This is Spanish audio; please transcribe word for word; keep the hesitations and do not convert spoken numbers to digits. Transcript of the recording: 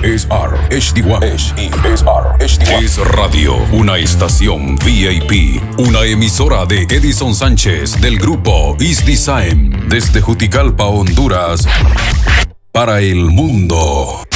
S R H D uno. S E S R H D uno. Es Radio, una estación V I P. Una emisora de Edison Sánchez del grupo Is Design. Desde Juticalpa, Honduras. Para el mundo.